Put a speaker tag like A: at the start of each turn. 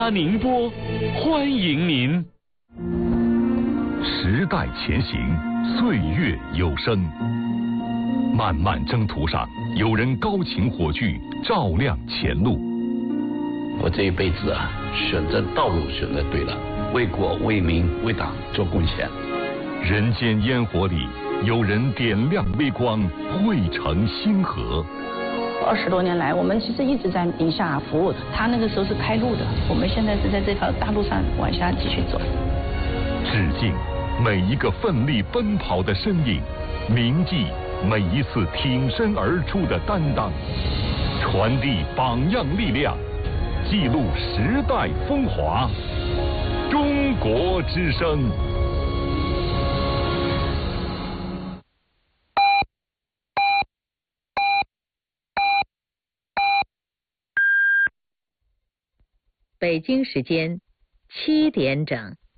A: 宁波，欢迎您。
B: 时代前行，岁月有声。漫漫征途上，有人高擎火炬，照亮前路。
C: 我这一辈子啊，选择道路选择对了，为国为民为党做贡献。
B: 人间烟火里，有人点亮微光，汇成星河。
D: 20多年来，我们其实一直在宁夏服务。他那个时候是开路的，我们现在是在这条大路上往下继续走。
B: 致敬每一个奋力奔跑的身影，铭记每一次挺身而出的担当，传递榜样力量，记录时代风华。中国之声。
E: 北京时间7点整。